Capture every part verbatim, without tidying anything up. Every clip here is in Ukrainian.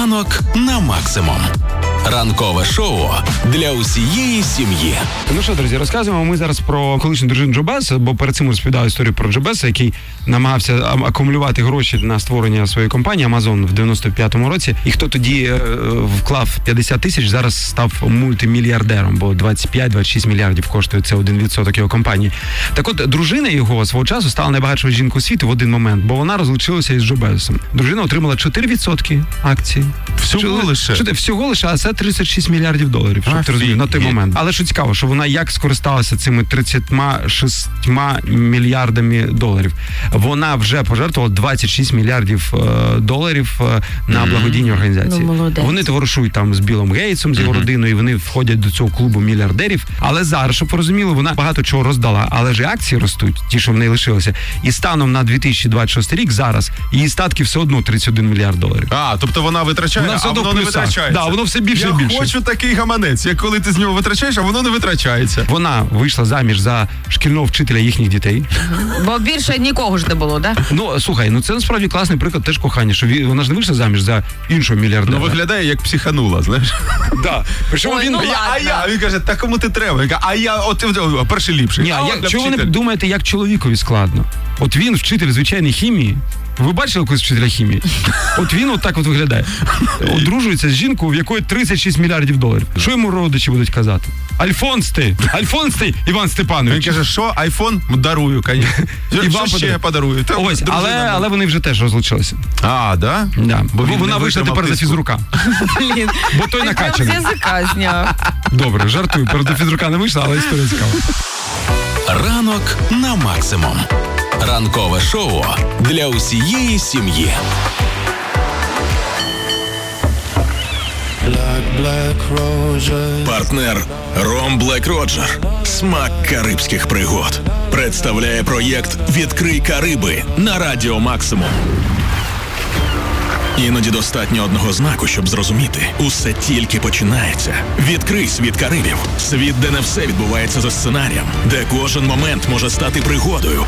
Ранок на максимум. Ранкове шоу для усієї сім'ї. Ну що, друзі, розказуємо ми зараз про колишню дружину Джо Безоса, бо перед цим розповідав історію про Джо Безоса, який намагався акумулювати гроші на створення своєї компанії Amazon в дев'яносто п'ятому році. І хто тоді е, вклав п'ятдесят тисяч, зараз став мультимільярдером, бо двадцять п'ять - двадцять шість мільярдів коштує це один відсоток його компанії. Так от, дружина його свого часу стала найбагатшою жінкою світу в один момент, бо вона розлучилася із Джо Безосом. Дружина отримала чотири відсотки акцій. Всього лише? Що, всього лише, а це тридцять шість мільярдів доларів, щоб ти розумів, на той момент. Але що цікаво, що вона як скористалася цими тридцять шість мільярдами доларів. Вона вже пожертвувала двадцять шість мільярдів е, доларів е, на благодійні організації. Ну, вони товаришують там з Білом Гейтсом, з його mm-hmm. родиною, і вони входять до цього клубу мільярдерів. Але зараз, щоб порозуміли, вона багато чого роздала, але ж і акції ростуть, ті, що в неї лишилися. І станом на дві тисячі двадцять шостий рік зараз її статки все одно тридцять один мільярд доларів. А, тобто вона витрачає, вона а воно не витрачається. Да, воно все більше Я і більше. Я хочу такий гаманець, як коли ти з нього витрачаєш, а воно не витрачається. Вона вийшла заміж за шкільного вчителя їхніх дітей. Бо більше нікого ж не було, да? Ну, слухай, ну це насправді класний приклад теж кохання, що вона ж не вийшла заміж за іншого мільярдера. Ну, виглядає як психанула, знаєш. Да. Причому Ой, він... ну, я, ладно. А я, він каже, та кому ти треба? Я, а я, от, от, от перший ліпший. Ні, а як, чого ви не думаєте, як чоловікові складно? От він вчитель звичайної хімії. Ви бачили якогось вчителя хімії? От він от так от виглядає. Одружується з жінкою, в якої тридцять шість мільярдів доларів. Що йому родичі будуть казати? Альфонс ти! Альфонс ти, Іван Степанович! Він каже, що айфон дарую, звісно. І вам ще я подарую. Та, ось, але, але вони вже теж розлучилися. А, да? Да. Бо, Бо вона вийшла тепер за фізрука. Блін. Бо той накачаний. Прям з язика зняв. Добре, жартую. Правда, фізрука не вийшла, але історія цікава. Ранок на максимум. Ранкове шоу для усієї сім'ї. Партнер Ром Black Roger. Смак карибських пригод. Представляє проєкт «Відкрий Кариби» на Радіо Максимум. Іноді достатньо одного знаку, щоб зрозуміти. Усе тільки починається. Відкрий світ Карибів. Світ, де не все відбувається за сценарієм. Де кожен момент може стати пригодою.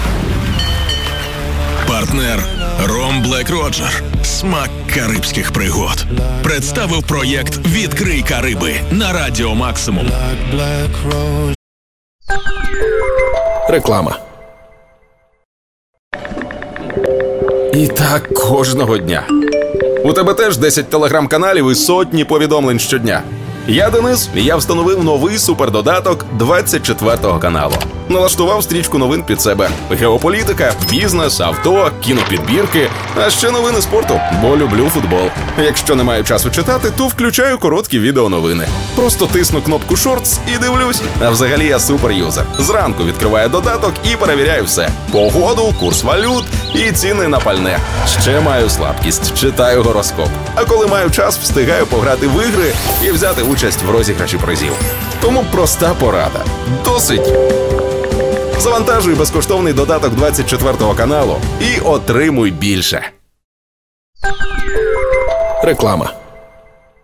Партнер Ром Black Roger. Смак карибських пригод. Представив проєкт «Відкрий Кариби» на Радіо Максимум. Реклама. І так кожного дня. У тебе теж десять телеграм-каналів і сотні повідомлень щодня. Я Денис, і я встановив новий супердодаток двадцять четвертого каналу. Налаштував стрічку новин під себе. Геополітика, бізнес, авто, кінопідбірки, а ще новини спорту, бо люблю футбол. Якщо не маю часу читати, то включаю короткі відеоновини. Просто тисну кнопку «Шортс» і дивлюсь. А взагалі я суперюзер. Зранку відкриваю додаток і перевіряю все. Погоду, курс валют і ціни на пальне. Ще маю слабкість, читаю гороскоп. А коли маю час, встигаю пограти в ігри і взяти участь в розіграші призів. Тому проста порада. Досить! Завантажуй безкоштовний додаток двадцять четвертого каналу і отримуй більше. Реклама.